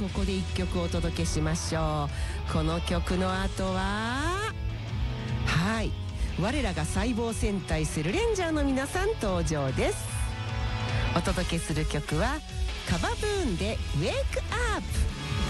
ここで1曲お届けしましょう。この曲の後は我らが細胞戦隊するレンジャーの皆さん登場です。お届けする曲はカバブーンでウェイクアップ。